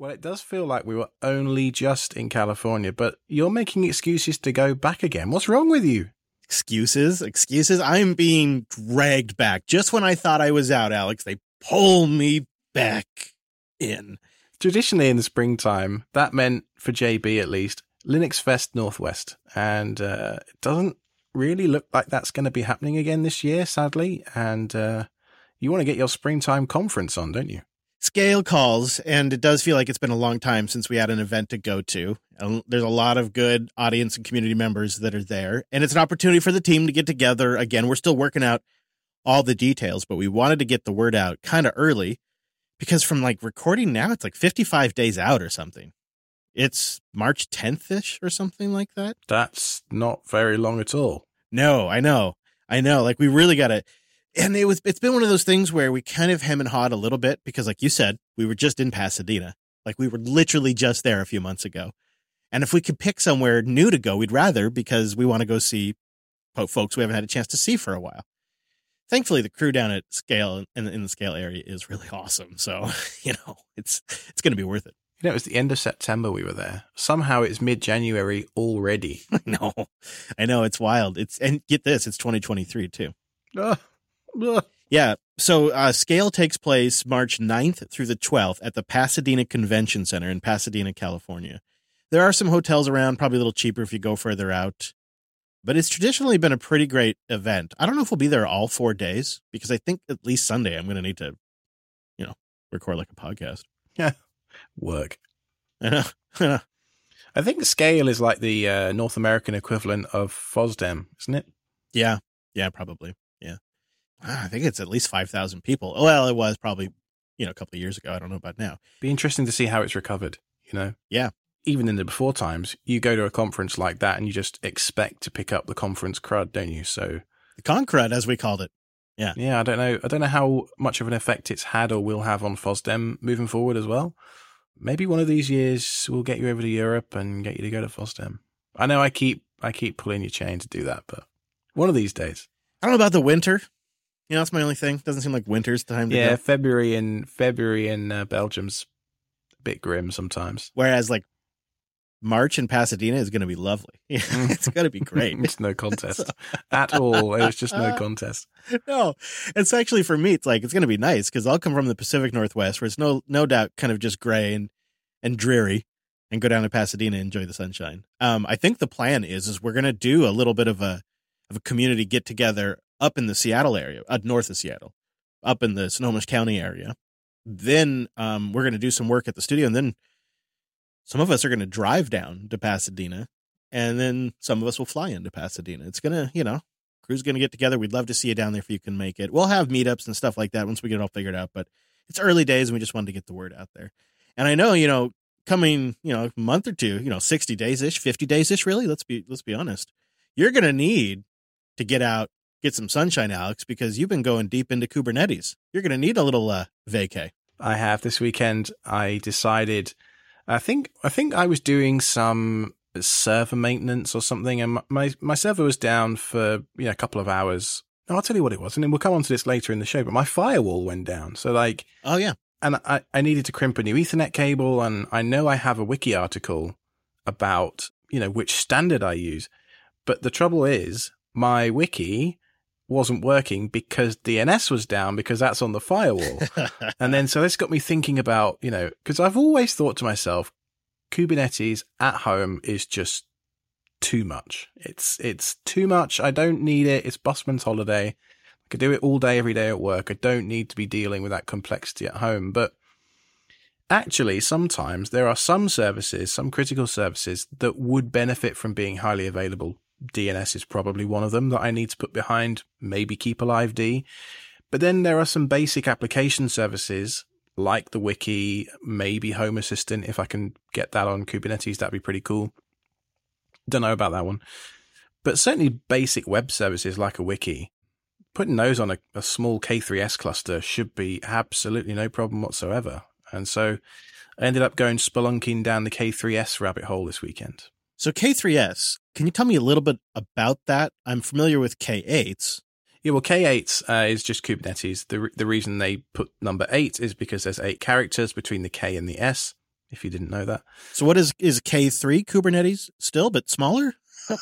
Well, it does feel like we were only just in California, but you're making excuses to go back again. What's wrong with you? Excuses? I'm being dragged back. Just when I thought I was out, Alex, they pull me back in. Traditionally in the springtime, that meant, for JB at least, Linux Fest Northwest. And it doesn't really look like that's going to be happening again this year, sadly. And you want to get your springtime conference on, don't you? Scale calls, and it does feel like it's been a long time since we had an event to go to. There's a lot of good audience and community members that are there, and it's an opportunity for the team to get together. Again, we're still working out all the details, but we wanted to get the word out kind of early because from like recording now, it's like 55 days out or something. It's March 10th-ish or something like that. That's not very long at all. No, I know. Like we really got to. And it's been one of those things where we kind of hem and hawed a little bit because, like you said, we were just in Pasadena. Like we were literally just there a few months ago. And if we could pick somewhere new to go, we'd rather because we want to go see folks we haven't had a chance to see for a while. Thankfully, the crew down at Scale in the Scale area is really awesome. So, it's going to be worth it. It was the end of September we were there. Somehow it's mid-January already. I know. It's wild. And get this, it's 2023 too. Yeah. So Scale takes place March 9th through the 12th at the Pasadena Convention Center in Pasadena, California. There are some hotels around, probably a little cheaper if you go further out. But it's traditionally been a pretty great event. I don't know if we'll be there all 4 days because I think at least Sunday I'm going to need to, record like a podcast. Yeah. Work. I know. I think Scale is like the North American equivalent of FOSDEM, isn't it? Yeah. Yeah, probably. Yeah. I think it's at least 5,000 people. Well, it was probably, a couple of years ago. I don't know about now. Be interesting to see how it's recovered, Yeah. Even in the before times, you go to a conference like that and you just expect to pick up the conference crud, don't you? So the con crud, as we called it. Yeah. Yeah, I don't know how much of an effect it's had or will have on FOSDEM moving forward as well. Maybe one of these years we'll get you over to Europe and get you to go to FOSDEM. I know I keep pulling your chain to do that, but one of these days. I don't know about the winter. That's my only thing. Doesn't seem like winter's the time to go. Yeah, February in Belgium's a bit grim sometimes. Whereas like March in Pasadena is going to be lovely. It's going to be great. It's no contest at all. It's just no contest. No, it's actually for me. It's like it's going to be nice because I'll come from the Pacific Northwest, where it's no doubt kind of just gray and dreary, and go down to Pasadena and enjoy the sunshine. I think the plan is we're going to do a little bit of a community get together up in the Seattle area, north of Seattle, up in the Snohomish County area. Then we're going to do some work at the studio, and then some of us are going to drive down to Pasadena, and then some of us will fly into Pasadena. It's going to, crew's going to get together. We'd love to see you down there if you can make it. We'll have meetups and stuff like that once we get it all figured out, but it's early days and we just wanted to get the word out there. And I know, coming, a month or two, 60 days-ish, 50 days-ish, really, let's be honest. You're going to need to get out, get some sunshine, Alex, because you've been going deep into Kubernetes. You're going to need a little vacay. I have. This weekend, I decided, I think I was doing some server maintenance or something, and my server was down for a couple of hours. I'll tell you what it was, and then we'll come on to this later in the show, but my firewall went down. So oh yeah. And I needed to crimp a new Ethernet cable, and I know I have a wiki article about, which standard I use. But the trouble is, my wiki wasn't working because DNS was down because that's on the firewall. And then, so this got me thinking about, because I've always thought to myself, Kubernetes at home is just too much. It's too much. I don't need it. It's busman's holiday. I could do it all day, every day at work. I don't need to be dealing with that complexity at home. But actually, sometimes there are some services, some critical services that would benefit from being highly available. DNS is probably one of them that I need to put behind, maybe Keep Alive D. But then there are some basic application services like the wiki, maybe Home Assistant. If I can get that on Kubernetes, that'd be pretty cool. Don't know about that one. But certainly basic web services like a wiki, putting those on a small K3S cluster should be absolutely no problem whatsoever. And so I ended up going spelunking down the K3S rabbit hole this weekend. So K3S, can you tell me a little bit about that? I'm familiar with K8s. Yeah, well, K8 is just Kubernetes. The reason they put number 8 is because there's 8 characters between the K and the S. if you didn't know that. So what is K3 Kubernetes still, but smaller?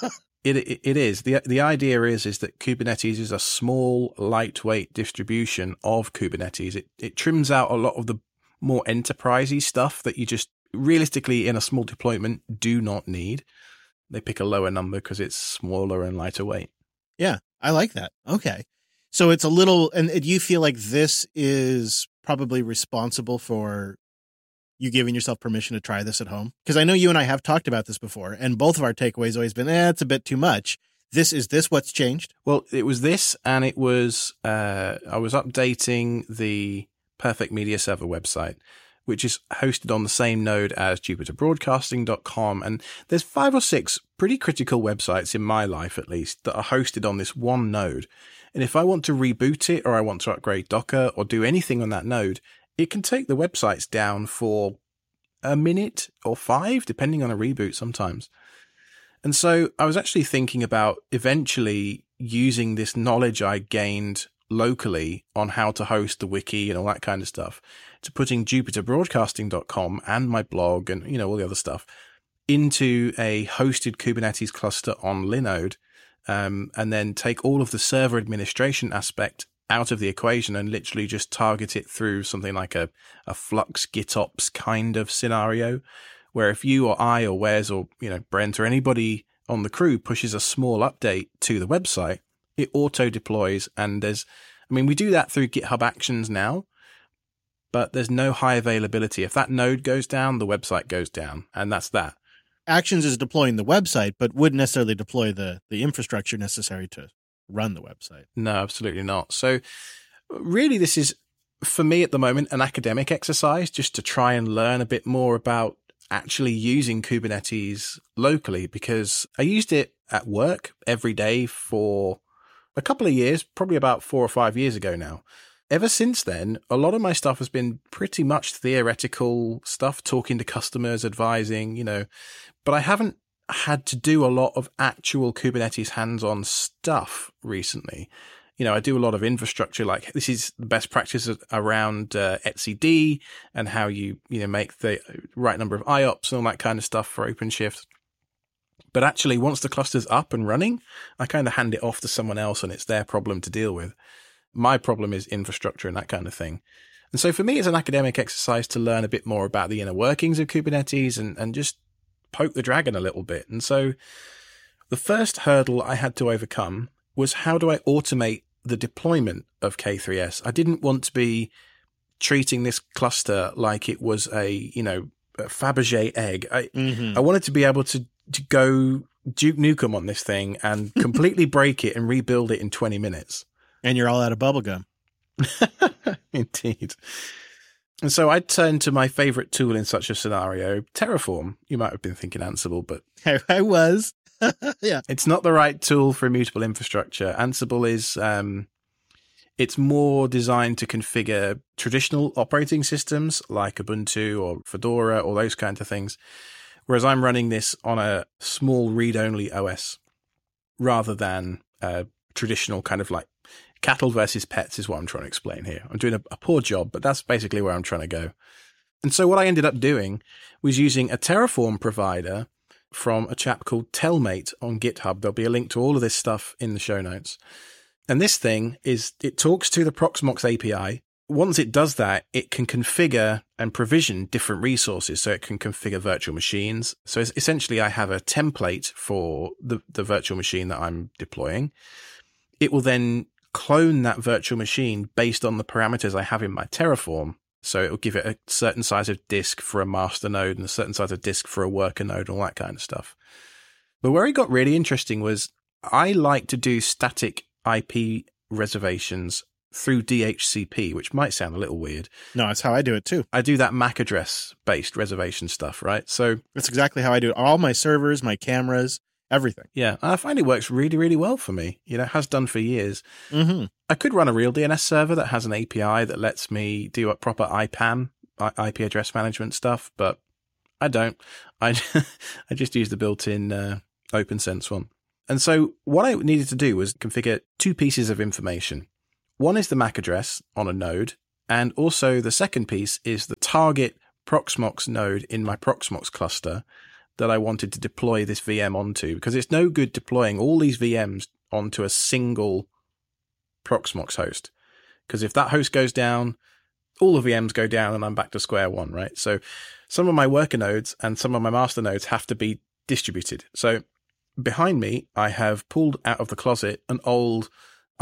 It is. The idea is that Kubernetes is a small, lightweight distribution of Kubernetes. It trims out a lot of the more enterprisey stuff that you just realistically in a small deployment do not need. They pick a lower number because it's smaller and lighter weight. Yeah, I like that. Okay. So it's a little, and do you feel like this is probably responsible for you giving yourself permission to try this at home? Because I know you and I have talked about this before, and both of our takeaways always been, it's a bit too much. Is this what's changed? Well, it was this, and it was, I was updating the Perfect Media Server website, which is hosted on the same node as JupyterBroadcasting.com. And there's 5 or 6 pretty critical websites in my life, at least, that are hosted on this one node. And if I want to reboot it, or I want to upgrade Docker or do anything on that node, it can take the websites down for a minute or 5, depending on a reboot sometimes. And so I was actually thinking about eventually using this knowledge I gained locally on how to host the wiki and all that kind of stuff to putting JupyterBroadcasting.com and my blog and, all the other stuff into a hosted Kubernetes cluster on Linode, and then take all of the server administration aspect out of the equation and literally just target it through something like a Flux GitOps kind of scenario, where if you or I or Wes or, Brent or anybody on the crew pushes a small update to the website, it auto deploys. And we do that through GitHub Actions now, but there's no high availability. If that node goes down, the website goes down, and that's that. Actions is deploying the website, but wouldn't necessarily deploy the infrastructure necessary to run the website. No, absolutely not. So really, this is, for me at the moment, an academic exercise just to try and learn a bit more about actually using Kubernetes locally, because I used it at work every day for a couple of years, probably about 4 or 5 years ago now. Ever since then, a lot of my stuff has been pretty much theoretical stuff, talking to customers, advising, but I haven't had to do a lot of actual Kubernetes hands-on stuff recently. I do a lot of infrastructure, like this is the best practices around etcd and how you make the right number of IOPS and all that kind of stuff for OpenShift. But actually, once the cluster's up and running, I kind of hand it off to someone else and it's their problem to deal with. My problem is infrastructure and that kind of thing. And so for me, it's an academic exercise to learn a bit more about the inner workings of Kubernetes and just poke the dragon a little bit. And so the first hurdle I had to overcome was, how do I automate the deployment of K3S? I didn't want to be treating this cluster like it was a Fabergé egg. I wanted to be able to go Duke Nukem on this thing and completely break it and rebuild it in 20 minutes. And you're all out of bubblegum. Indeed. And so I turned to my favorite tool in such a scenario, Terraform. You might have been thinking Ansible, but I was. Yeah. It's not the right tool for immutable infrastructure. Ansible is, it's more designed to configure traditional operating systems like Ubuntu or Fedora or those kinds of things. Whereas I'm running this on a small read-only OS rather than a traditional kind of like cattle versus pets is what I'm trying to explain here. I'm doing a poor job, but that's basically where I'm trying to go. And so what I ended up doing was using a Terraform provider from a chap called Telmate on GitHub. There'll be a link to all of this stuff in the show notes. And this thing it talks to the Proxmox API. Once it does that, it can configure and provision different resources. So it can configure virtual machines. So essentially, I have a template for the virtual machine that I'm deploying. It will then clone that virtual machine based on the parameters I have in my Terraform. So it will give it a certain size of disk for a master node and a certain size of disk for a worker node and all that kind of stuff. But where it got really interesting was I like to do static IP reservations through DHCP, which might sound a little weird. No, that's how I do it too. I do that MAC address based reservation stuff, right? So that's exactly how I do it. All my servers, my cameras, everything. Yeah, I find it works really, really well for me. It has done for years. Mm-hmm. I could run a real DNS server that has an API that lets me do a proper IPAM, IP address management stuff, but I don't. I just use the built-in OpenSense one. And so what I needed to do was configure 2 pieces of information. One is the MAC address on a node, and also the second piece is the target Proxmox node in my Proxmox cluster that I wanted to deploy this VM onto, because it's no good deploying all these VMs onto a single Proxmox host. Because if that host goes down, all the VMs go down and I'm back to square one, right? So some of my worker nodes and some of my master nodes have to be distributed. So behind me, I have pulled out of the closet an old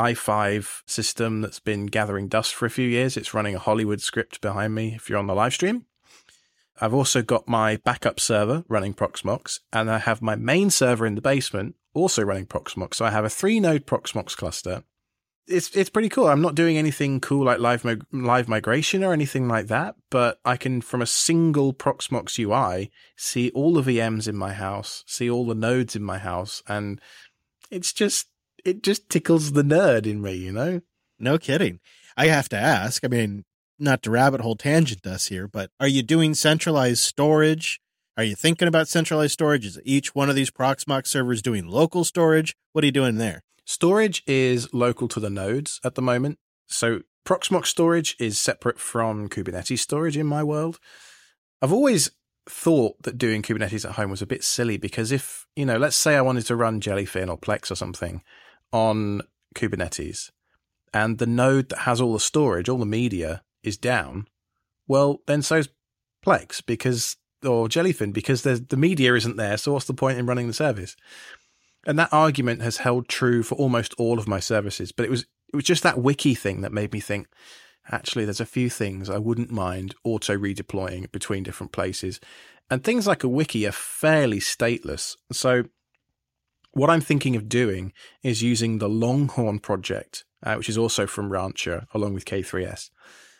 i5 system that's been gathering dust for a few years. It's running a Hollywood script behind me if you're on the live stream. I've also got my backup server running Proxmox, and I have my main server in the basement also running Proxmox. So I have a 3-node Proxmox cluster. It's pretty cool. I'm not doing anything cool like live migration or anything like that, but I can, from a single Proxmox UI, see all the VMs in my house, see all the nodes in my house, and it just tickles the nerd in me, you know? No kidding. I have to ask, I mean, not to rabbit hole tangent us here, but are you doing centralized storage? Are you thinking about centralized storage? Is each one of these Proxmox servers doing local storage? What are you doing there? Storage is local to the nodes at the moment. So Proxmox storage is separate from Kubernetes storage in my world. I've always thought that doing Kubernetes at home was a bit silly because if, let's say I wanted to run Jellyfin or Plex or something on Kubernetes and the node that has all the storage, all the media is down, well, then so's Plex or Jellyfin because the media isn't there. So what's the point in running the service? And that argument has held true for almost all of my services. But it was just that wiki thing that made me think, actually, there's a few things I wouldn't mind auto redeploying between different places. And things like a wiki are fairly stateless. So what I'm thinking of doing is using the Longhorn project, which is also from Rancher, along with K3S,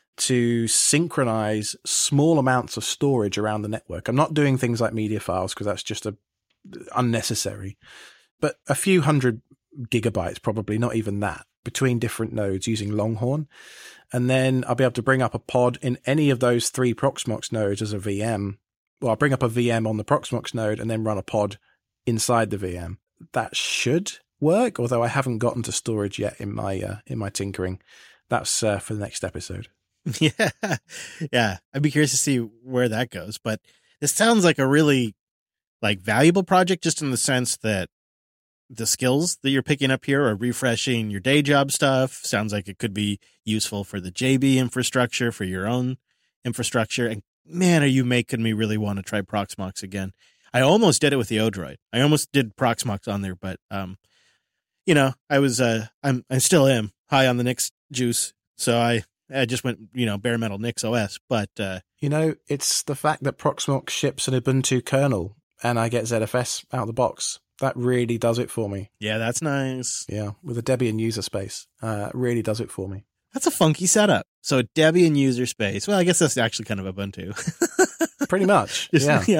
to synchronize small amounts of storage around the network. I'm not doing things like media files because that's just unnecessary. But a few hundred gigabytes, probably not even that, between different nodes using Longhorn. And then I'll be able to bring up a pod in any of those 3 Proxmox nodes as a VM. Well, I'll bring up a VM on the Proxmox node and then run a pod inside the VM. That should work, although I haven't gotten to storage yet in my tinkering. That's for the next episode. Yeah. I'd be curious to see where that goes. But this sounds like a really valuable project, just in the sense that the skills that you're picking up here are refreshing your day job stuff. Sounds like it could be useful for the JB infrastructure, for your own infrastructure. And man, are you making me really want to try Proxmox again. I almost did it with the Odroid. I almost did Proxmox on there, but I was I still am high on the Nix juice, so I just went bare metal Nix OS. But it's the fact that Proxmox ships an Ubuntu kernel and I get ZFS out of the box. That really does it for me. Yeah, that's nice. Yeah, with a Debian user space. Really does it for me. That's a funky setup. So Debian user space. Well, I guess that's actually kind of Ubuntu. Pretty much. Yeah.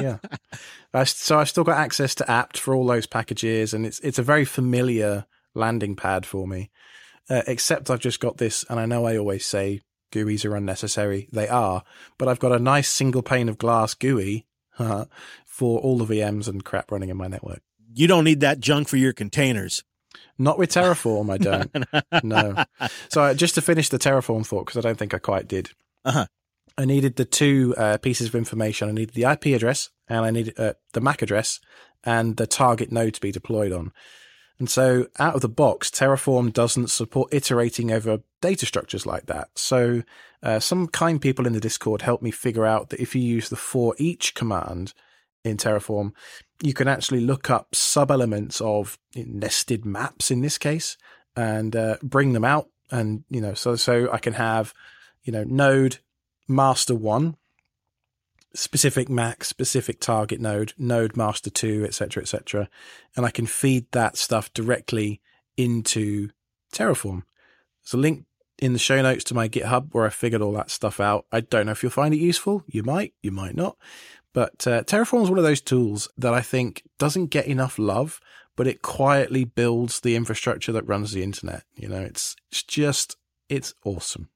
So I've still got access to apt for all those packages, and it's a very familiar landing pad for me. Except I've just got this, and I know I always say GUIs are unnecessary. They are. But I've got a nice single pane of glass GUI for all the VMs and crap running in my network. You don't need that junk for your containers. Not with Terraform, I don't. No. So just to finish the Terraform thought, because I don't think I quite did. Uh-huh. I needed the 2 pieces of information. I needed the IP address, and I needed the MAC address, and the target node to be deployed on. And so out of the box, Terraform doesn't support iterating over data structures like that. So some kind people in the Discord helped me figure out that if you use the for each command in Terraform, you can actually look up sub-elements of nested maps in this case and bring them out. And, so I can have, node master 1, specific MAC, specific target node master 2, etc. And I can feed that stuff directly into Terraform. There's a link in the show notes to my GitHub where I figured all that stuff out. I don't know if you'll find it useful. You might not. But Terraform is one of those tools that I think doesn't get enough love, but it quietly builds the infrastructure that runs the internet. It's awesome.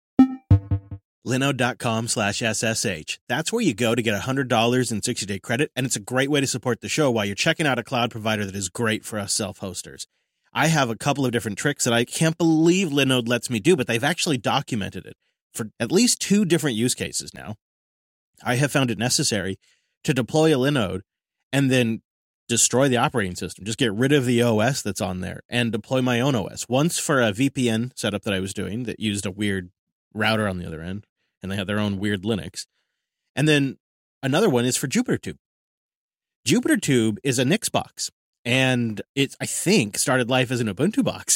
Linode.com/SSH. That's where you go to get $100 in 60-day credit, and it's a great way to support the show while you're checking out a cloud provider that is great for us self-hosters. I have a couple of different tricks that I can't believe Linode lets me do, but they've actually documented it for at least 2 different use cases now. I have found it necessary to deploy a Linode and then destroy the operating system. Just get rid of the OS that's on there and deploy my own OS. Once for a VPN setup that I was doing that used a weird router on the other end, and they had their own weird Linux. And then another one is for JupyterTube. JupyterTube is a Nix box, and it, I think, started life as an Ubuntu box.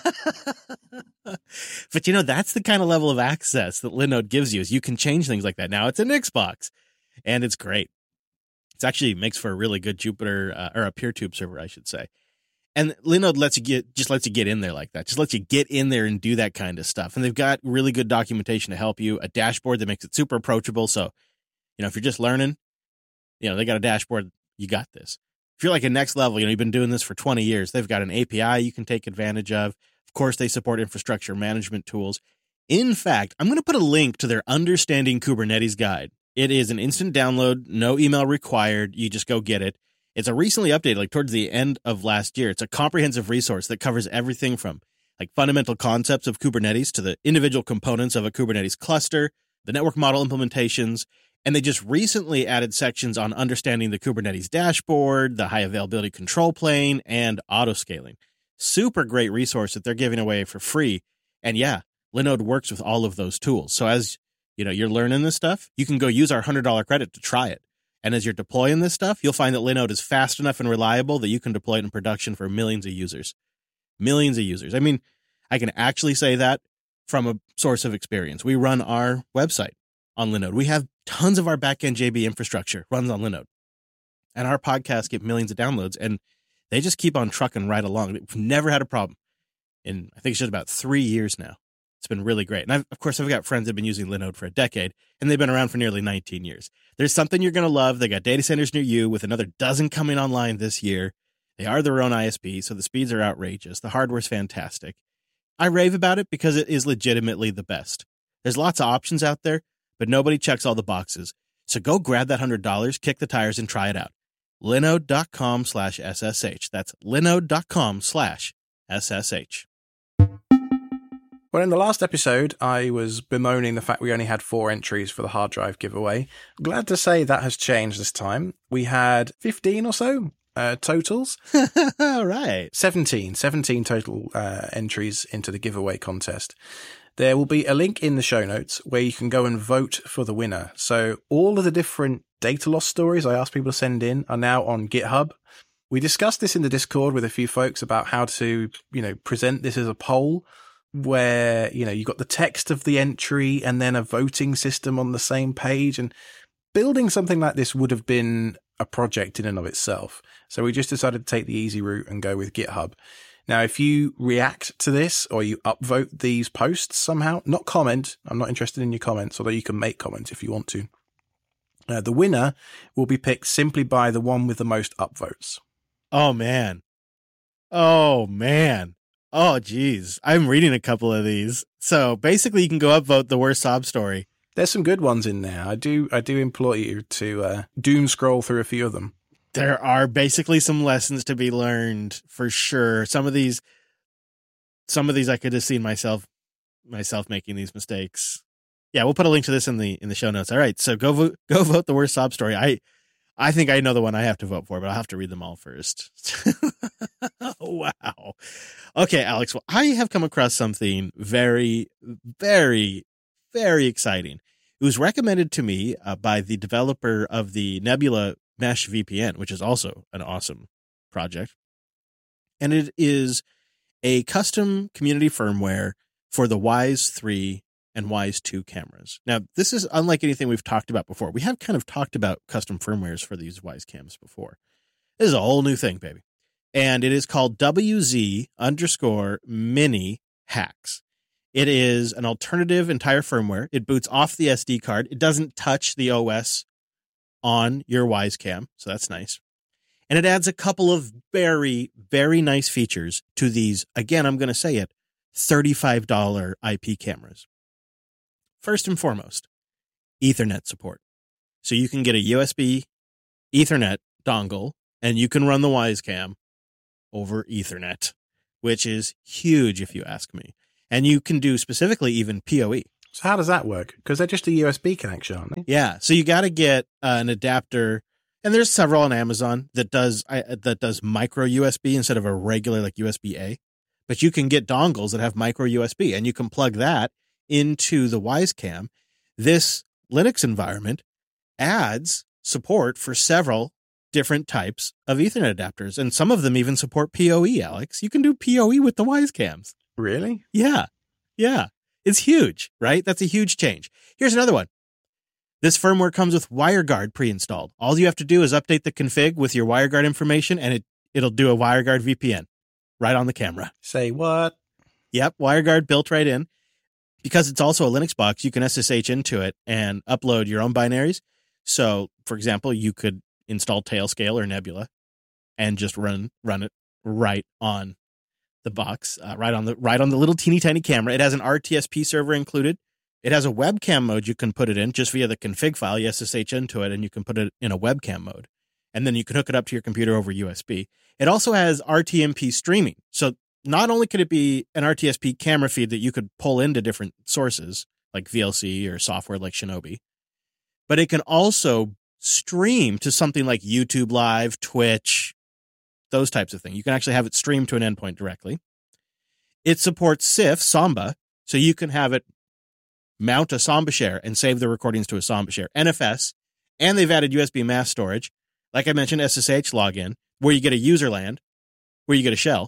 But, that's the kind of level of access that Linode gives you, is you can change things like that. Now it's a Nix box, and it's great. It actually makes for a really good Jupyter, or a PeerTube server, I should say. And Linode lets you get in there like that. Just lets you get in there and do that kind of stuff. And they've got really good documentation to help you, a dashboard that makes it super approachable. So, if you're just learning, they got a dashboard, you got this. If you're like a next level, you've been doing this for 20 years, they've got an API you can take advantage of. Of course, they support infrastructure management tools. In fact, I'm going to put a link to their Understanding Kubernetes guide. It is an instant download, no email required. You just go get it. It's a recently updated, like towards the end of last year. It's a comprehensive resource that covers everything from like fundamental concepts of Kubernetes to the individual components of a Kubernetes cluster, the network model implementations, and they just recently added sections on understanding the Kubernetes dashboard, the high availability control plane, and autoscaling. Super great resource that they're giving away for free. And yeah, Linode works with all of those tools. So as you're learning this stuff, you can go use our $100 credit to try it. And as you're deploying this stuff, you'll find that Linode is fast enough and reliable that you can deploy it in production for millions of users. Millions of users. I mean, I can actually say that from a source of experience. We run our website on Linode. We have tons of our backend JB infrastructure runs on Linode. And our podcasts get millions of downloads, and they just keep on trucking right along. We've never had a problem. And I think it's just about 3 years now. It's been really great. And I've got friends that have been using Linode for a decade, and they've been around for nearly 19 years. There's something you're going to love. They got data centers near you with another dozen coming online this year. They are their own ISP, so the speeds are outrageous. The hardware's fantastic. I rave about it because it is legitimately the best. There's lots of options out there, but nobody checks all the boxes. So go grab that $100, kick the tires, and try it out. Linode.com/SSH. That's Linode.com/SSH. Well, in the last episode, I was bemoaning the fact we only had 4 entries for the hard drive giveaway. Glad to say that has changed this time. We had 15 or so totals. Right. 17 total entries into the giveaway contest. There will be a link in the show notes where you can go and vote for the winner. So all of the different data loss stories I asked people to send in are now on GitHub. We discussed this in the Discord with a few folks about how to, present this as a poll, where, you got the text of the entry and then a voting system on the same page. And building something like this would have been a project in and of itself. So we just decided to take the easy route and go with GitHub. Now, if you react to this or you upvote these posts somehow, not comment, I'm not interested in your comments, although you can make comments if you want to. The winner will be picked simply by the one with the most upvotes. Oh, man. Oh, geez. I'm reading a couple of these. So basically, you can go upvote the worst sob story. There's some good ones in there. I do implore you to doom scroll through a few of them. There are basically some lessons to be learned for sure. Some of these I could have seen myself making these mistakes. Yeah, we'll put a link to this in the show notes. All right, so go vote the worst sob story. I think I know the one I have to vote for, but I'll have to read them all first. Wow. Okay, Alex. Well, I have come across something very, very, very exciting. It was recommended to me by the developer of the Nebula Mesh VPN, which is also an awesome project. And it is a custom community firmware for the Wyze 3 and Wyze 2 cameras. Now, this is unlike anything we've talked about before. We have kind of talked about custom firmwares for these Wyze cams before. This is a whole new thing, baby. And it is called WZ_mini hacks. It is an alternative entire firmware. It boots off the SD card. It doesn't touch the OS on your Wyze cam, so that's nice. And it adds a couple of very, very nice features to these, again, I'm going to say it, $35 IP cameras. First and foremost, Ethernet support. So you can get a USB Ethernet dongle, and you can run the Wyze cam over Ethernet, which is huge if you ask me. And you can do specifically even PoE. So how does that work? Because they're just a USB connection, aren't they? Yeah. So you got to get an adapter, and there's several on Amazon that does micro USB instead of a regular like USB-A. But you can get dongles that have micro USB, and you can plug that into the Wisecam. This Linux environment adds support for several different types of Ethernet adapters, and some of them even support PoE, Alex. You can do PoE with the Wisecams. Really? Yeah. Yeah. It's huge, right? That's a huge change. Here's another one. This firmware comes with WireGuard pre-installed. All you have to do is update the config with your WireGuard information, and it'll do a WireGuard VPN right on the camera. Say what? Yep, WireGuard built right in. Because it's also a Linux box, you can SSH into it and upload your own binaries. So, for example, you could install Tailscale or Nebula and just run it right on the box, right on the little teeny tiny camera. It has an RTSP server included. It has a webcam mode you can put it in just via the config file. You SSH into it and you can put it in a webcam mode. And then you can hook it up to your computer over USB. It also has RTMP streaming. So not only could it be an RTSP camera feed that you could pull into different sources like VLC or software like Shinobi, but it can also stream to something like YouTube Live, Twitch, those types of things. You can actually have it stream to an endpoint directly. It supports SIF, Samba, so you can have it mount a Samba share and save the recordings to a Samba share. NFS, and they've added USB mass storage. Like I mentioned, SSH login, where you get a user land, where you get a shell.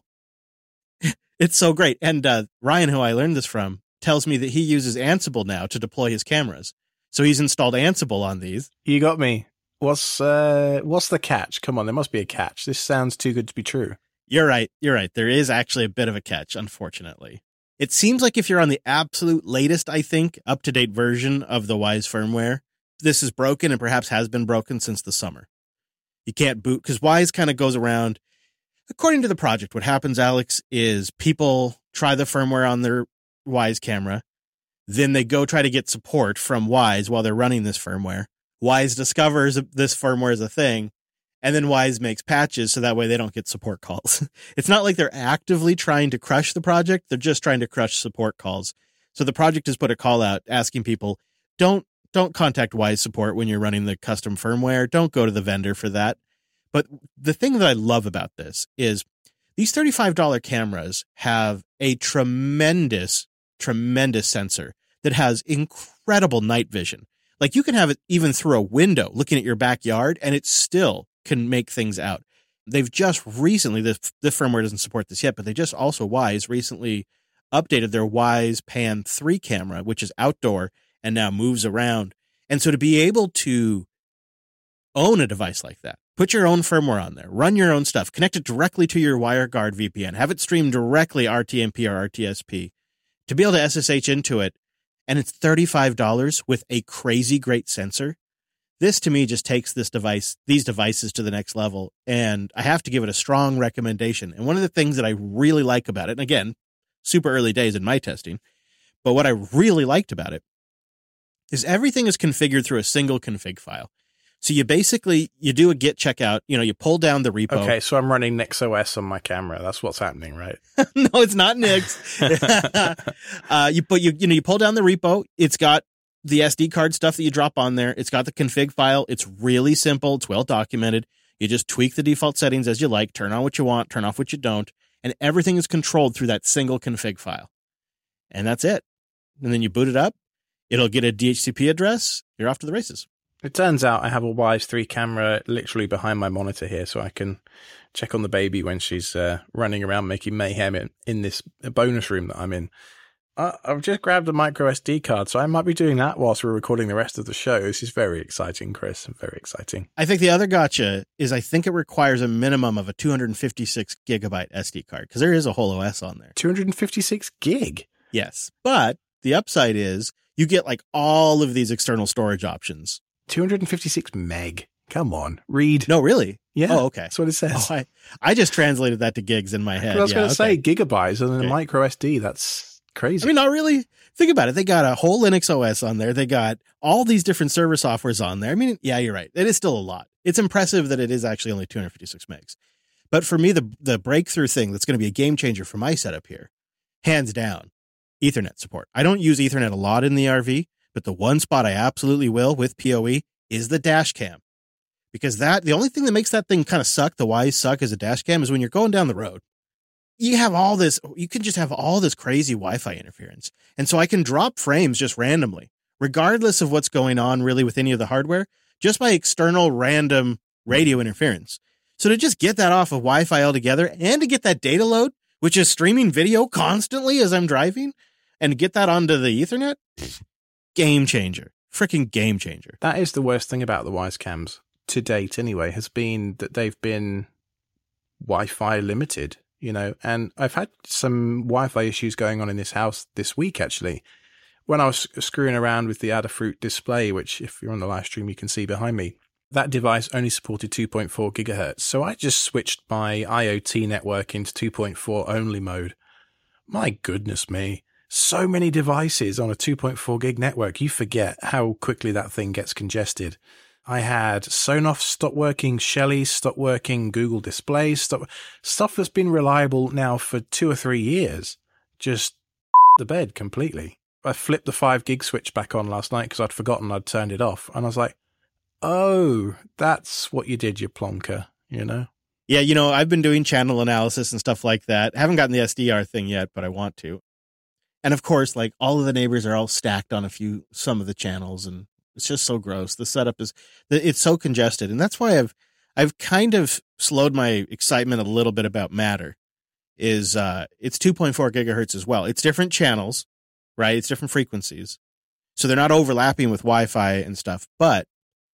It's so great. And Ryan, who I learned this from, tells me that he uses Ansible now to deploy his cameras. So he's installed Ansible on these. You got me. What's the catch? Come on, there must be a catch. This sounds too good to be true. You're right. There is actually a bit of a catch, unfortunately. It seems like if you're on the absolute latest, I think, up-to-date version of the Wise firmware, this is broken and perhaps has been broken since the summer. You can't boot, because Wise kind of goes around. According to the project, what happens, Alex, is people try the firmware on their Wise camera. Then they go try to get support from Wise while they're running this firmware. Wise discovers this firmware is a thing, and then Wise makes patches so that way they don't get support calls. It's not like they're actively trying to crush the project. They're just trying to crush support calls. So the project has put a call out asking people, don't contact Wise support when you're running the custom firmware. Don't go to the vendor for that. But the thing that I love about this is these $35 cameras have a tremendous sensor that has incredible night vision. Like you can have it even through a window looking at your backyard and it still can make things out. They've just recently, the firmware doesn't support this yet, but they just also Wise recently updated their Wise Pan 3 camera, which is outdoor and now moves around. And so to be able to own a device like that, put your own firmware on there, run your own stuff, connect it directly to your WireGuard VPN, have it stream directly RTMP or RTSP, to be able to SSH into it, and it's $35 with a crazy great sensor. This to me just takes these devices to the next level, and I have to give it a strong recommendation. And one of the things that I really like about it, and again, super early days in my testing, but what I really liked about it is everything is configured through a single config file. So you do a git checkout, you pull down the repo. Okay, so I'm running NixOS on my camera. That's what's happening, right? No, it's not Nix. You pull down the repo. It's got the SD card stuff that you drop on there. It's got the config file. It's really simple. It's well documented. You just tweak the default settings as you like, turn on what you want, turn off what you don't, and everything is controlled through that single config file. And that's it. And then you boot it up. It'll get a DHCP address. You're off to the races. It turns out I have a Wise 3 camera literally behind my monitor here, so I can check on the baby when she's running around making mayhem in this bonus room that I'm in. I've just grabbed a micro SD card, so I might be doing that whilst we're recording the rest of the show. This is very exciting, Chris. Very exciting. I think the other gotcha is I think it requires a minimum of a 256 gigabyte SD card, because there is a whole OS on there. 256 gig? Yes. But the upside is you get like all of these external storage options. 256 meg. Come on, read. No, really? Yeah. Oh, okay. That's what it says. Oh, I just translated that to gigs in my head. I was going to say gigabytes and then a micro SD. That's crazy. I mean, not really. Think about it. They got a whole Linux OS on there. They got all these different server softwares on there. I mean, yeah, you're right. It is still a lot. It's impressive that it is actually only 256 megs. But for me, the breakthrough thing that's going to be a game changer for my setup here, hands down, Ethernet support. I don't use Ethernet a lot in the RV, but the one spot I absolutely will with PoE is the dash cam. Because the only thing that makes that thing kind of suck, the Wyze suck as a dash cam, is when you're going down the road. You can just have all this crazy Wi-Fi interference. And so I can drop frames just randomly, regardless of what's going on really with any of the hardware, just by external random radio interference. So to just get that off of Wi-Fi altogether and to get that data load, which is streaming video constantly as I'm driving, and get that onto the Ethernet, game changer. Freaking game changer. That is the worst thing about the Wyze cams, to date anyway, has been that they've been Wi-Fi limited. And I've had some Wi-Fi issues going on in this house this week, actually. When I was screwing around with the Adafruit display, which if you're on the live stream, you can see behind me, that device only supported 2.4 gigahertz. So I just switched my IoT network into 2.4 only mode. My goodness me. So many devices on a 2.4 gig network. You forget how quickly that thing gets congested. I had Sonoff stop working, Shelly stop working, Google Display stuff that's been reliable now for 2 or 3 years. Just the bed completely. I flipped the 5 gig switch back on last night because I'd forgotten I'd turned it off. And I was like, oh, that's what you did, you plonker, Yeah, I've been doing channel analysis and stuff like that. Haven't gotten the SDR thing yet, but I want to. And of course, like all of the neighbors are all stacked on some of the channels, and it's just so gross. The setup it's so congested. And that's why I've kind of slowed my excitement a little bit about Matter. It's 2.4 gigahertz as well. It's different channels, right? It's different frequencies. So they're not overlapping with Wi-Fi and stuff. But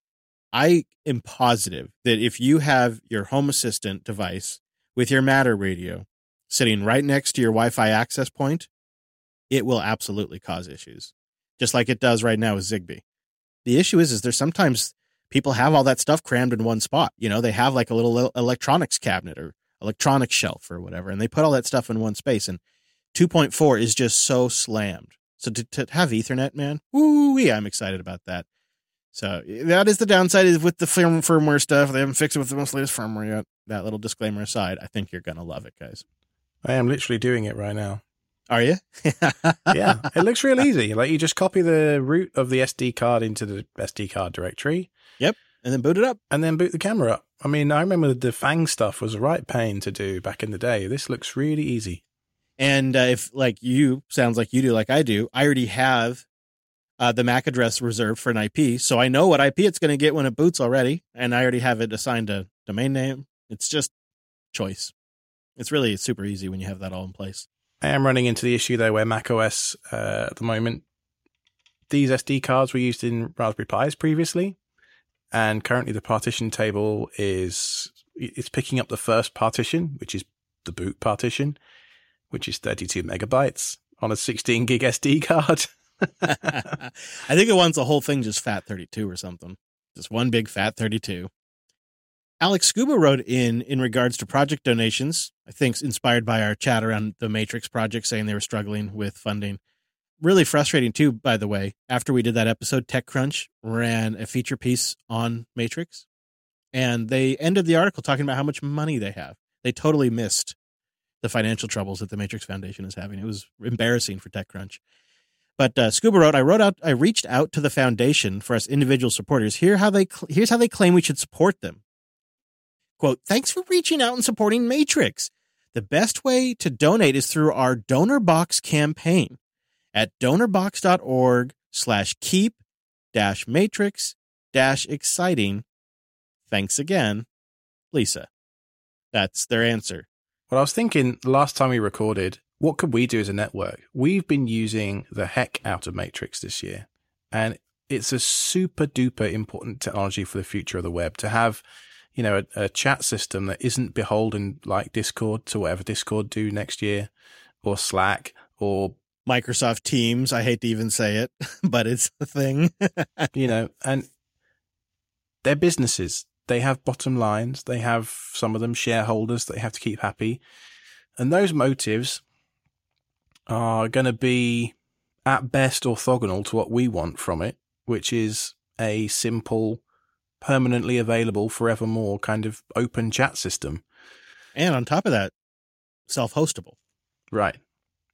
I am positive that if you have your Home Assistant device with your Matter radio sitting right next to your Wi-Fi access point, it will absolutely cause issues. Just like it does right now with Zigbee. The issue is there's sometimes people have all that stuff crammed in one spot. They have like a little electronics cabinet or electronics shelf or whatever, and they put all that stuff in one space. And 2.4 is just so slammed. So to have Ethernet, man, I'm excited about that. So that is the downside is with the firmware stuff. They haven't fixed it with the most latest firmware yet. That little disclaimer aside, I think you're going to love it, guys. I am literally doing it right now. Are you? Yeah, it looks real easy. Like you just copy the root of the SD card into the SD card directory. Yep. And then boot it up. And then boot the camera up. I mean, I remember the Fang stuff was a right pain to do back in the day. This looks really easy. And if sounds like you do, like I do, I already have the MAC address reserved for an IP. So I know what IP it's going to get when it boots already. And I already have it assigned a domain name. It's just choice. It's really super easy when you have that all in place. I am running into the issue, though, where macOS at the moment, these SD cards were used in Raspberry Pis previously, and currently the partition table it's picking up the first partition, which is the boot partition, which is 32 megabytes on a 16 gig SD card. I think it wants the whole thing just FAT32 or something. Just one big FAT32. Alex Scuba wrote in regards to project donations, I think inspired by our chat around the Matrix project, saying they were struggling with funding. Really frustrating, too, by the way. After we did that episode, TechCrunch ran a feature piece on Matrix, and they ended the article talking about how much money they have. They totally missed the financial troubles that the Matrix Foundation is having. It was embarrassing for TechCrunch. But Scuba wrote, I reached out to the foundation for us individual supporters. Here's how they claim we should support them. Quote, thanks for reaching out and supporting Matrix. The best way to donate is through our DonorBox campaign at donorbox.org/keep-matrix-exciting. Thanks again, Lisa. That's their answer. Well, I was thinking last time we recorded, what could we do as a network? We've been using the heck out of Matrix this year, and it's a super duper important technology for the future of the web to have a chat system that isn't beholden like Discord to whatever Discord do next year, or Slack, or Microsoft Teams. I hate to even say it, but it's the thing. And they're businesses. They have bottom lines. They have, some of them, shareholders that they have to keep happy. And those motives are going to be, at best, orthogonal to what we want from it, which is a simple, permanently available forevermore kind of open chat system. And on top of that, self-hostable. Right.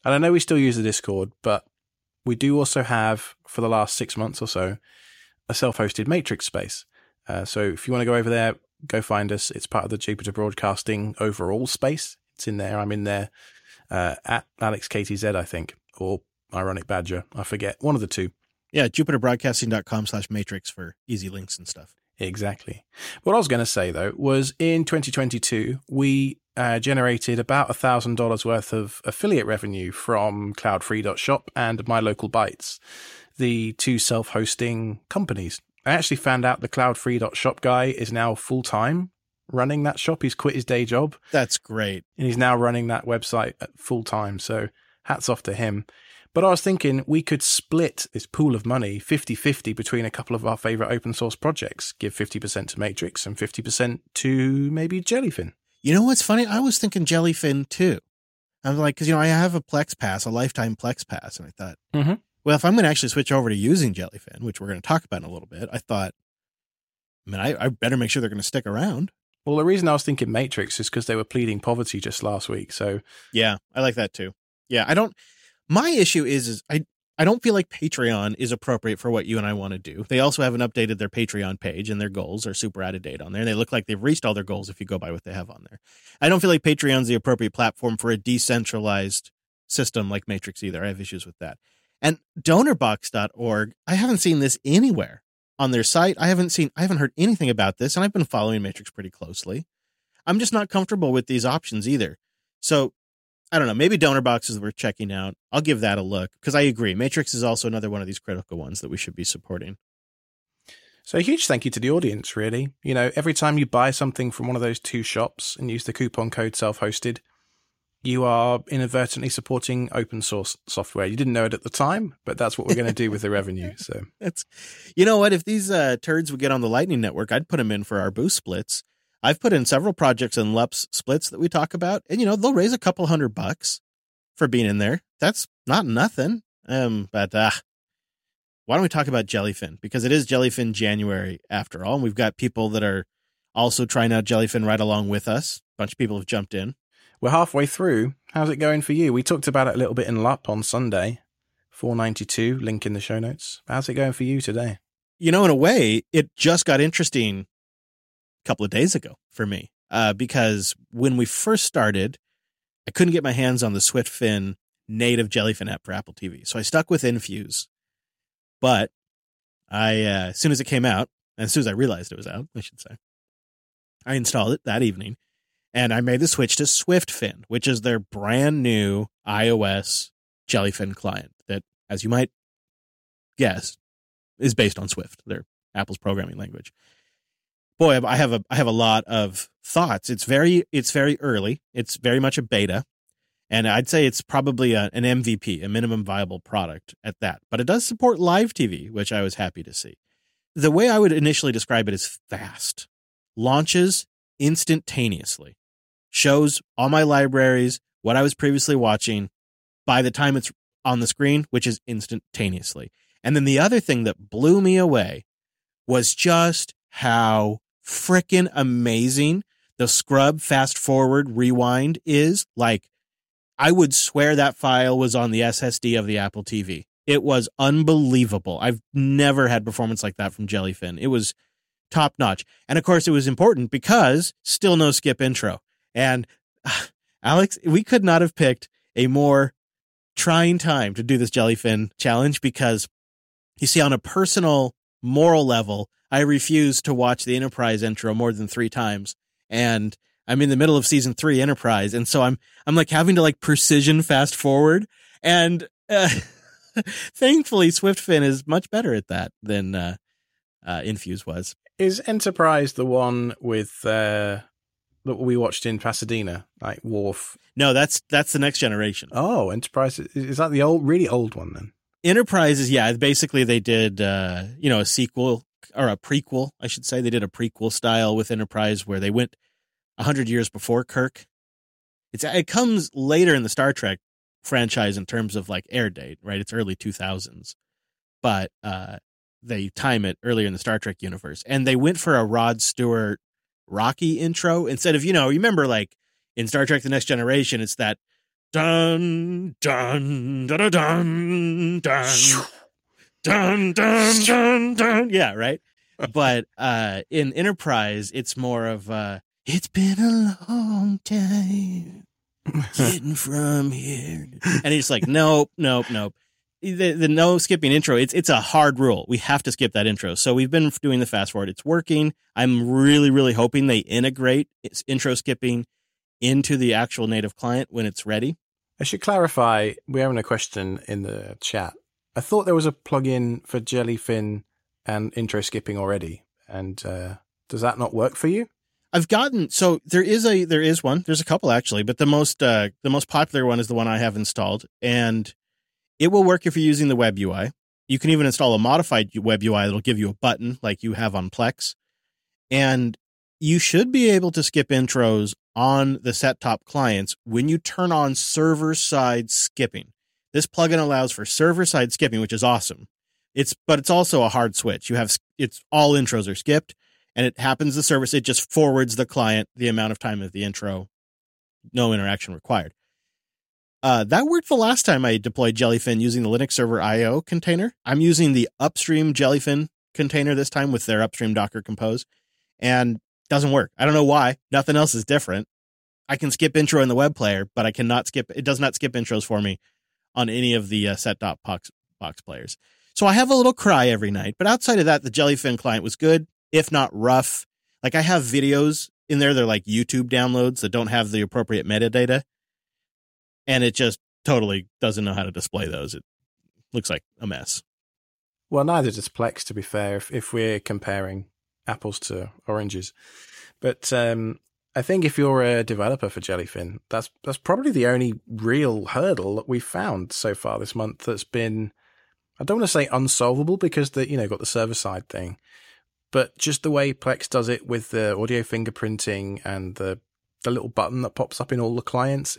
And I know we still use the Discord, but we do also have, for the last 6 months or so, a self-hosted Matrix space. So if you want to go over there, go find us. It's part of the Jupiter Broadcasting overall space. It's in there. I'm in there at AlexKTZ, I think, or Ironic Badger. I forget. One of the two. Yeah, jupiterbroadcasting.com/matrix for easy links and stuff. Exactly. What I was going to say, though, was in 2022, we generated about $1,000 worth of affiliate revenue from cloudfree.shop and My Local Bytes, the two self-hosting companies. I actually found out the cloudfree.shop guy is now full-time running that shop. He's quit his day job. That's great. And he's now running that website full-time. So hats off to him. But I was thinking we could split this pool of money 50-50 between a couple of our favorite open source projects. Give 50% to Matrix and 50% to maybe Jellyfin. You know what's funny? I was thinking Jellyfin too. I'm like, because, I have a Plex Pass, a lifetime Plex Pass. And I thought, well, if I'm going to actually switch over to using Jellyfin, which we're going to talk about in a little bit, I thought, I better make sure they're going to stick around. Well, the reason I was thinking Matrix is because they were pleading poverty just last week. So yeah, I like that too. Yeah, my issue is I don't feel like Patreon is appropriate for what you and I want to do. They also haven't updated their Patreon page, and their goals are super out of date on there. And they look like they've reached all their goals if you go by what they have on there. I don't feel like Patreon's the appropriate platform for a decentralized system like Matrix either. I have issues with that. And donorbox.org, I haven't seen this anywhere on their site. I haven't heard anything about this, and I've been following Matrix pretty closely. I'm just not comfortable with these options either. So I don't know. Maybe DonorBox is worth checking out. I'll give that a look because I agree. Matrix is also another one of these critical ones that we should be supporting. So a huge thank you to the audience, really. Every time you buy something from one of those two shops and use the coupon code self-hosted, you are inadvertently supporting open source software. You didn't know it at the time, but that's what we're going to do with the revenue. So that's, you know what? If these turds would get on the Lightning Network, I'd put them in for our boost splits. I've put in several projects in LUPS splits that we talk about, and they'll raise a couple $100 for being in there. That's not nothing. But why don't we talk about Jellyfin? Because it is Jellyfin January after all, and we've got people that are also trying out Jellyfin right along with us. A bunch of people have jumped in. We're halfway through. How's it going for you? We talked about it a little bit in LUP on Sunday. 492, link in the show notes. How's it going for you today? In a way, it just got interesting couple of days ago for me, because when we first started, I couldn't get my hands on the SwiftFin native Jellyfin app for Apple TV. So I stuck with Infuse, but as soon as it came out, and as soon as I realized it was out, I should say, I installed it that evening and I made the switch to SwiftFin, which is their brand new iOS Jellyfin client that, as you might guess, is based on Swift, their Apple's programming language. Boy, I have a lot of thoughts. It's very early. It's very much a beta, and I'd say it's probably an MVP, a minimum viable product at that. But it does support live TV, which I was happy to see. The way I would initially describe it is fast. Launches instantaneously. Shows all my libraries, what I was previously watching, by the time it's on the screen, which is instantaneously. And then the other thing that blew me away was just how frickin' amazing the scrub, fast forward, rewind is. Like, I would swear that file was on the SSD of the Apple TV. It was unbelievable. I've never had performance like that from Jellyfin. It was top notch. And of course it was important because still no skip intro. And Alex, we could not have picked a more trying time to do this Jellyfin challenge because, you see, on a personal moral level, I refuse to watch the Enterprise intro more than 3 times, and I'm in the middle of season 3 Enterprise, and so I'm like having to like precision fast forward, and thankfully SwiftFin is much better at that than Infuse was. Is Enterprise the one with that we watched in Pasadena, like Worf? No, that's the next generation. Oh, Enterprise, is that the really old one then? Enterprise is, yeah, basically they did a sequel. Or a prequel, I should say. They did a prequel style with Enterprise where they went 100 years before Kirk. It comes later in the Star Trek franchise in terms of like air date, right? It's early 2000s, but they time it earlier in the Star Trek universe. And they went for a Rod Stewart Rocky intro instead of, you remember like in Star Trek The Next Generation, it's that Dun, dun, dun, dun, dun, dun, dun, dun, dun, dun. Yeah, right. But in Enterprise, it's more of it's been a long time getting from here, and he's like, nope. The no skipping intro. It's a hard rule. We have to skip that intro. So we've been doing the fast forward. It's working. I'm really, really hoping they integrate its intro skipping into the actual native client when it's ready. I should clarify, we're having a question in the chat. I thought there was a plugin for Jellyfin and intro skipping already. And does that not work for you? So there is one. There's a couple actually, but the most popular one is the one I have installed, and it will work if you're using the web UI. You can even install a modified web UI that'll give you a button like you have on Plex. And you should be able to skip intros on the set-top clients when you turn on server-side skipping. This plugin allows for server-side skipping, which is awesome. But it's also a hard switch. It's all intros are skipped, and it happens the service. It just forwards the client the amount of time of the intro, no interaction required. That worked the last time I deployed Jellyfin using the Linux Server IO container. I'm using the upstream Jellyfin container this time with their upstream Docker Compose, and doesn't work. I don't know why. Nothing else is different. I can skip intro in the web player, but it does not skip intros for me on any of the set-top box players. So I have a little cry every night, but outside of that, the Jellyfin client was good, if not rough. Like I have videos in there. They're like YouTube downloads that don't have the appropriate metadata. And it just totally doesn't know how to display those. It looks like a mess. Well, neither does Plex, to be fair, if we're comparing apples to oranges. But I think if you're a developer for Jellyfin, that's probably the only real hurdle that we've found so far this month that's been, I don't want to say unsolvable because got the server side thing, but just the way Plex does it with the audio fingerprinting and the little button that pops up in all the clients,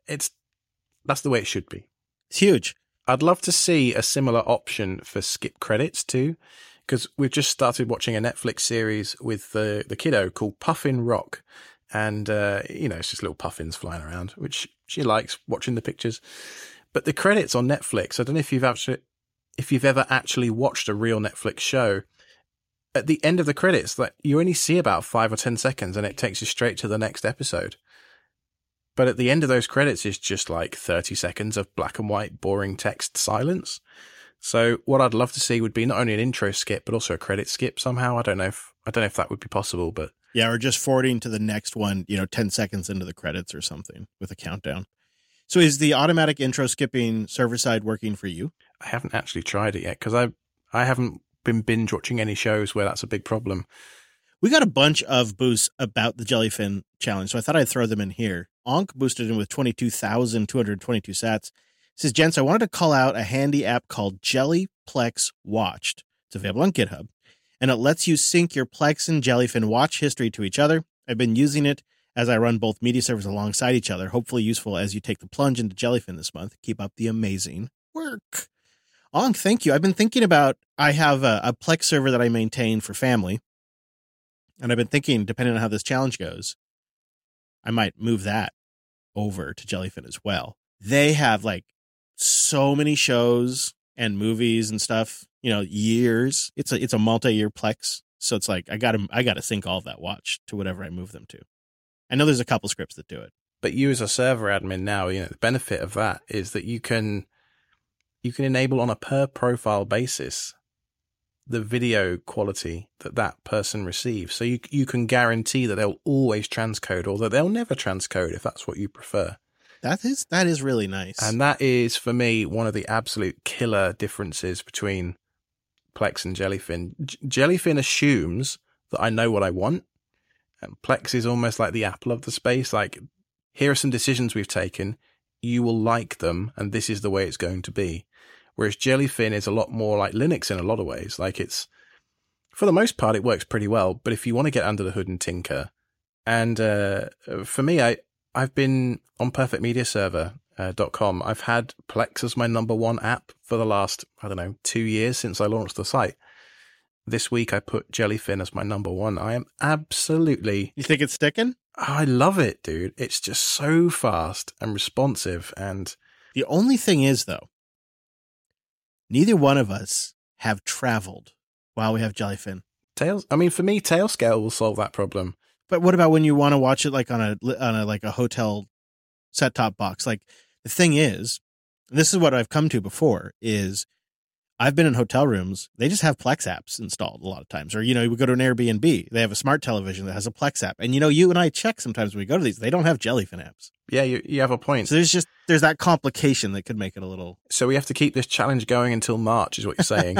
that's the way it should be. It's huge. I'd love to see a similar option for skip credits too, because we've just started watching a Netflix series with the kiddo called Puffin Rock. And, it's just little puffins flying around, which she likes watching the pictures. But the credits on Netflix, I don't know if you've ever actually watched a real Netflix show. At the end of the credits, like you only see about 5 or 10 seconds and it takes you straight to the next episode. But at the end of those credits is just like 30 seconds of black and white, boring text silence. So what I'd love to see would be not only an intro skip, but also a credit skip somehow. I don't know if that would be possible, but yeah, or just forwarding to the next one, 10 seconds into the credits or something with a countdown. So is the automatic intro skipping server side working for you? I haven't actually tried it yet because I haven't been binge watching any shows where that's a big problem. We got a bunch of boosts about the Jellyfin challenge, so I thought I'd throw them in here. Onk boosted in with 22,222 sats. Says, gents, I wanted to call out a handy app called Jellyplex Watched. It's available on GitHub, and it lets you sync your Plex and Jellyfin watch history to each other. I've been using it as I run both media servers alongside each other. Hopefully useful as you take the plunge into Jellyfin this month. Keep up the amazing work. Onk, thank you. I've been thinking about, I have a Plex server that I maintain for family, and I've been thinking, depending on how this challenge goes, I might move that over to Jellyfin as well. They have like so many shows and movies and stuff, years. It's a multi-year Plex. So it's like, I gotta sync all of that watch to whatever I move them to. I know there's a couple scripts that do it. But you as a server admin now, the benefit of that is that you can enable on a per profile basis the video quality that person receives. So you can guarantee that they'll always transcode or that they'll never transcode if that's what you prefer. That is really nice. And that is, for me, one of the absolute killer differences between Plex and Jellyfin. Jellyfin assumes that I know what I want, and Plex is almost like the Apple of the space. Like, here are some decisions we've taken. You will like them, and this is the way it's going to be. Whereas Jellyfin is a lot more like Linux in a lot of ways. Like, it's, for the most part, it works pretty well. But if you want to get under the hood and tinker, and for me, I've been on perfectmediaserver.com. I've had Plex as my number one app for the last, 2 years since I launched the site. This week I put Jellyfin as my number one. I am absolutely... You think it's sticking? I love it, dude. It's just so fast and responsive. And the only thing is, though, neither one of us have traveled while we have Jellyfin. For me, Tailscale will solve that problem. But what about when you want to watch it like on a hotel set-top box? Like, the thing is, and this is what I've come to before, is I've been in hotel rooms. They just have Plex apps installed a lot of times. Or, you we go to an Airbnb. They have a smart television that has a Plex app. And, you and I check sometimes when we go to these. They don't have Jellyfin apps. Yeah, you have a point. So there's that complication that could make it a little... So we have to keep this challenge going until March, is what you're saying.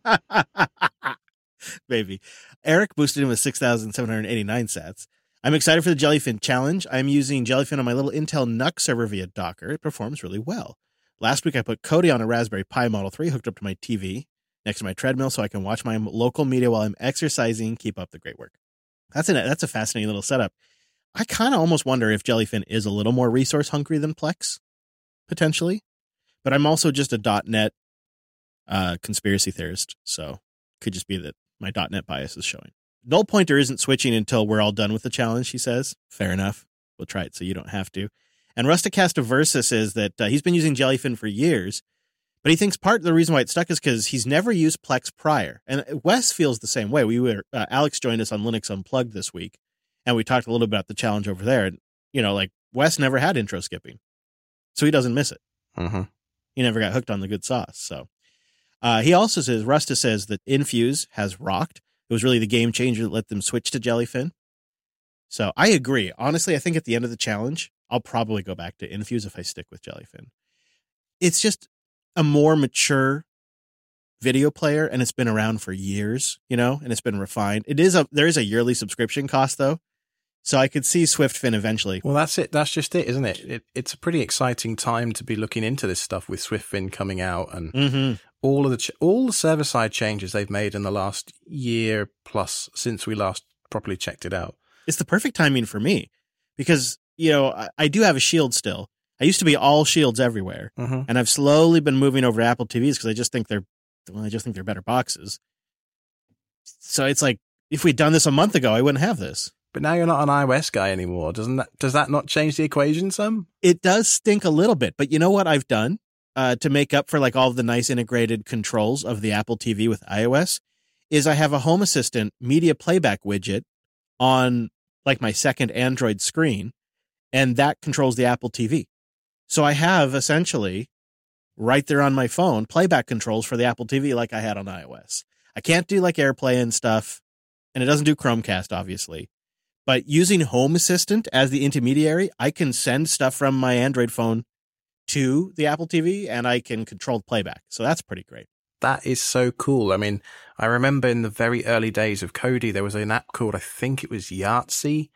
Maybe. Eric boosted him with 6,789 sats. I'm excited for the Jellyfin challenge. I'm using Jellyfin on my little Intel NUC server via Docker. It performs really well. Last week, I put Kodi on a Raspberry Pi Model 3 hooked up to my TV next to my treadmill so I can watch my local media while I'm exercising. Keep up the great work. That's a fascinating little setup. I kind of almost wonder if Jellyfin is a little more resource hungry than Plex, potentially. But I'm also just a .NET conspiracy theorist, so could just be that my .NET bias is showing. Null Pointer isn't switching until we're all done with the challenge, he says. Fair enough. We'll try it so you don't have to. And Rusticasta Versa says that he's been using Jellyfin for years, but he thinks part of the reason why it stuck is because he's never used Plex prior. And Wes feels the same way. Alex joined us on Linux Unplugged this week, and we talked a little about the challenge over there. And, Wes never had intro skipping, so he doesn't miss it. Mm-hmm. He never got hooked on the good sauce. So he also says, Rusta says that Infuse has rocked. It was really the game changer that let them switch to Jellyfin. So I agree. Honestly, I think at the end of the challenge, I'll probably go back to Infuse if I stick with Jellyfin. It's just a more mature video player, and it's been around for years, and it's been refined. There is a yearly subscription cost, though, so I could see SwiftFin eventually. Well, that's it. That's just it, isn't it? It's a pretty exciting time to be looking into this stuff with SwiftFin coming out and all the server-side changes they've made in the last year plus since we last properly checked it out. It's the perfect timing for me because, I do have a Shield still. I used to be all Shields everywhere, and I've slowly been moving over to Apple TVs because I just think they're better boxes. So it's like, if we'd done this a month ago, I wouldn't have this. But now you're not an iOS guy anymore. Does that not change the equation some? It does stink a little bit, but you know what I've done to make up for all of the nice integrated controls of the Apple TV with iOS is I have a Home Assistant media playback widget on my second Android screen, and that controls the Apple TV. So I have essentially right there on my phone playback controls for the Apple TV like I had on iOS. I can't do AirPlay and stuff, and it doesn't do Chromecast, obviously. But using Home Assistant as the intermediary, I can send stuff from my Android phone to the Apple TV, and I can control playback. So that's pretty great. That is so cool. I mean, I remember in the very early days of Kodi, there was an app called, I think it was Yahtzee,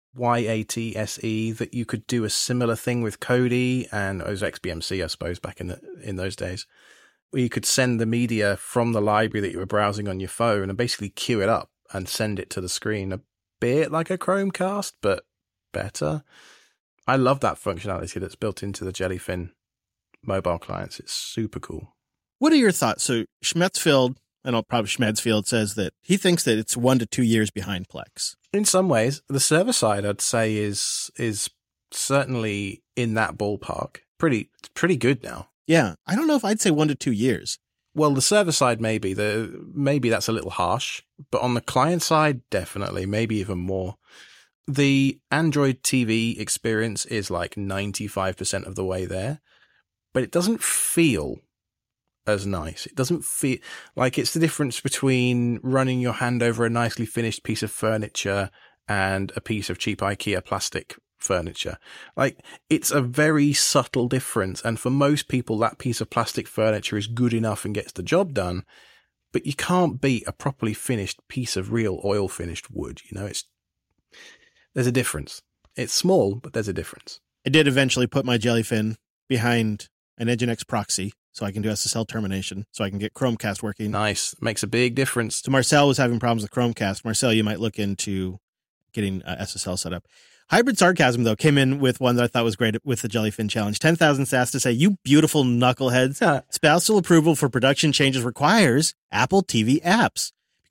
Yatse, that you could do a similar thing with Kodi, and it was XBMC, I suppose, back in those days, where you could send the media from the library that you were browsing on your phone and basically queue it up and send it to the screen. A bit like a Chromecast, but better. I love that functionality that's built into the Jellyfin mobile clients. It's super cool. What are your thoughts? So Schmetzfield, and probably Schmedsfield, says that he thinks that it's 1 to 2 years behind Plex. In some ways, the server side, I'd say, is certainly in that ballpark. Pretty good now. Yeah, I don't know if I'd say 1 to 2 years. Well, the server side, maybe that's a little harsh, but on the client side, definitely, maybe even more. The Android TV experience is 95% of the way there, but it doesn't feel as nice. It doesn't feel like it's the difference between running your hand over a nicely finished piece of furniture and a piece of cheap IKEA plastic furniture. It's a very subtle difference, and for most people that piece of plastic furniture is good enough and gets the job done, but you can't beat a properly finished piece of real oil finished wood. There's a difference. It's small, but there's a difference. I did eventually put my Jellyfin behind an Nginx proxy so I can do SSL termination, so I can get Chromecast working. Nice. Makes a big difference. So Marcel was having problems with Chromecast. Marcel, you might look into getting SSL set up. Hybrid Sarcasm, though, came in with one that I thought was great with the Jellyfin challenge. 10,000 sass to say, you beautiful knuckleheads. Spousal approval for production changes requires Apple TV apps.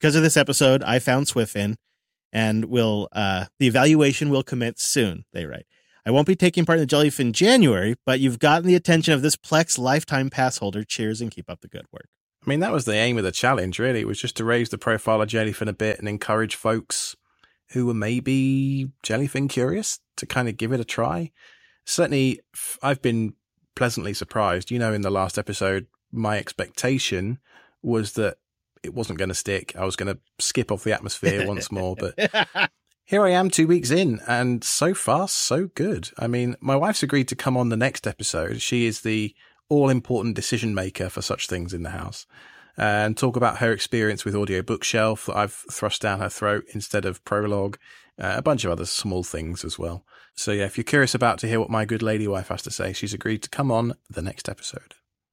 because of this episode, I found SwiftFin, and the evaluation will commence soon, they write. I won't be taking part in the Jellyfin January, but you've gotten the attention of this Plex lifetime pass holder. Cheers and keep up the good work. I mean, that was the aim of the challenge, really. It was just to raise the profile of Jellyfin a bit and encourage folks who were maybe Jellyfin curious to kind of give it a try. Certainly, I've been pleasantly surprised. You know, in the last episode, my expectation was that it wasn't going to stick. I was going to skip off the atmosphere once more, but here I am 2 weeks in, and so far, so good. I mean, my wife's agreed to come on the next episode. She is the all-important decision maker for such things in the house, and talk about her experience with Audio Bookshelf that I've thrust down her throat instead of Prologue, a bunch of other small things as well. So yeah, if you're curious about to hear what my good lady wife has to say, she's agreed to come on the next episode.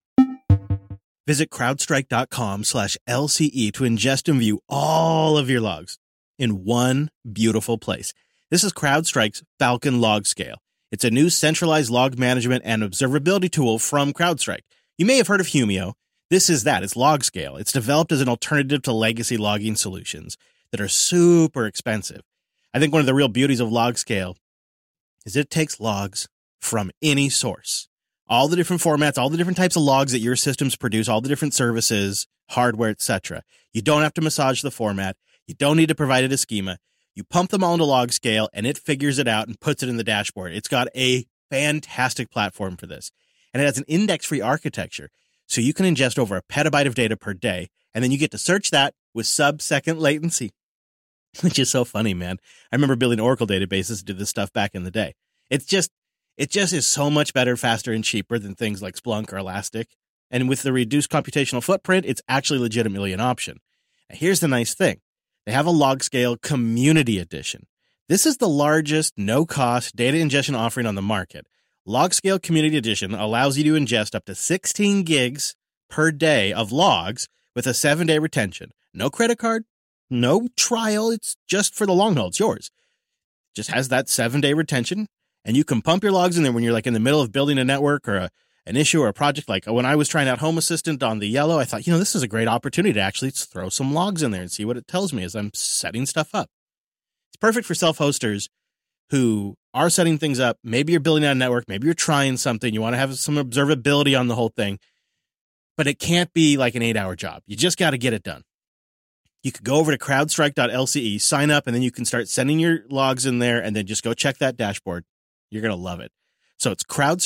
Visit crowdstrike.com/LCE to ingest and view all of your logs in one beautiful place. This is CrowdStrike's Falcon Log Scale. It's a new centralized log management and observability tool from CrowdStrike. You may have heard of Humio. This is that. It's Log Scale. It's developed as an alternative to legacy logging solutions that are super expensive. I think one of the real beauties of Log Scale is it takes logs from any source. All the different formats, all the different types of logs that your systems produce, all the different services, hardware, etc. You don't have to massage the format. You don't need to provide it a schema. You pump them all into Log Scale, and it figures it out and puts it in the dashboard. It's got a fantastic platform for this. And it has an index-free architecture, so you can ingest over a petabyte of data per day, and then you get to search that with sub-second latency, which is so funny, man. I remember building Oracle databases to do this stuff back in the day. It just is so much better, faster, and cheaper than things like Splunk or Elastic. And with the reduced computational footprint, it's actually legitimately an option. Now, here's the nice thing. They have a Log Scale Community Edition. This is the largest no-cost data ingestion offering on the market. Log Scale Community Edition allows you to ingest up to 16 gigs per day of logs with a 7-day retention. No credit card, no trial. It's just for the long haul. It's yours. Just has that 7-day retention, and you can pump your logs in there when you're like in the middle of building a network or an issue or a project. Like when I was trying out Home Assistant on the Yellow, I thought, this is a great opportunity to actually throw some logs in there and see what it tells me as I'm setting stuff up. It's perfect for self-hosters who are setting things up. Maybe you're building out a network. Maybe you're trying something. You want to have some observability on the whole thing, but it can't be like an 8-hour job. You just got to get it done. You could go over to crowdstrike.lce, sign up, and then you can start sending your logs in there and then just go check that dashboard. You're going to love it. So it's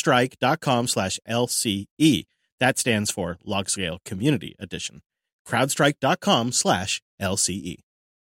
crowdstrike.com/LCE. That stands for Log Scale Community Edition. crowdstrike.com/LCE.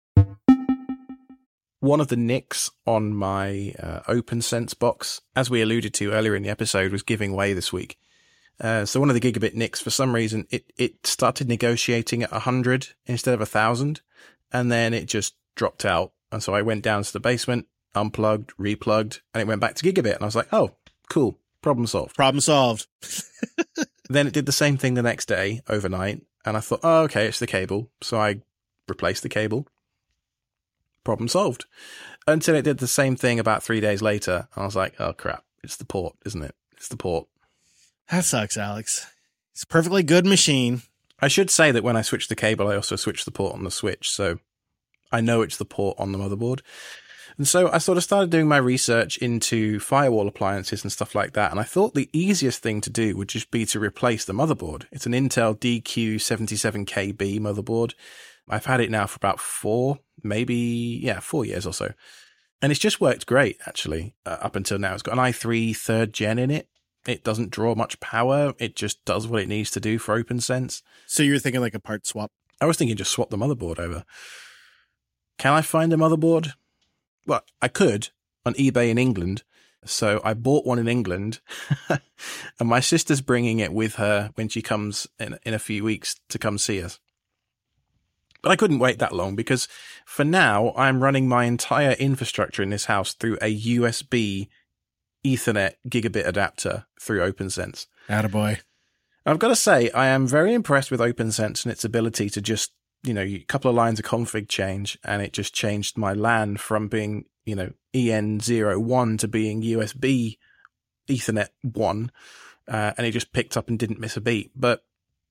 One of the nicks on my OpenSense box, as we alluded to earlier in the episode, was giving way this week. So one of the gigabit nicks, for some reason, it started negotiating at 100 instead of 1,000, and then it just dropped out. And so I went down to the basement, unplugged, replugged, and it went back to gigabit. And I was like, oh, cool. Problem solved. Problem solved. Then it did the same thing the next day, overnight. And I thought, oh, okay, it's the cable. So I replaced the cable. Problem solved. Until it did the same thing about 3 days later. And I was like, oh, crap. It's the port, isn't it? It's the port. That sucks, Alex. It's a perfectly good machine. I should say that when I switched the cable, I also switched the port on the switch. So I know it's the port on the motherboard. And so I sort of started doing my research into firewall appliances and stuff like that. And I thought the easiest thing to do would just be to replace the motherboard. It's an Intel DQ77KB motherboard. I've had it now for about 4 years or so. And it's just worked great, actually, up until now. It's got an i3 3rd gen in it. It doesn't draw much power. It just does what it needs to do for OpenSense. So you're thinking like a part swap? I was thinking just swap the motherboard over. Can I find a motherboard? Well, I could on eBay in England. So I bought one in England and my sister's bringing it with her when she comes in a few weeks to come see us. But I couldn't wait that long because for now I'm running my entire infrastructure in this house through a USB Ethernet gigabit adapter through OpenSense. Attaboy. I've got to say, I am very impressed with OpenSense and its ability to just, a couple of lines of config change, and it just changed my LAN from being, EN01 to being USB Ethernet 1, and it just picked up and didn't miss a beat. But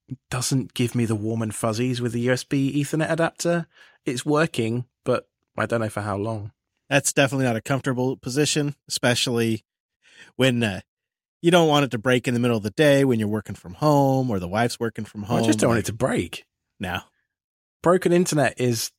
doesn't give me the warm and fuzzies with the USB Ethernet adapter. It's working, but I don't know for how long. That's definitely not a comfortable position, especially when you don't want it to break in the middle of the day when you're working from home or the wife's working from home. I just don't want it to break. No. Broken internet is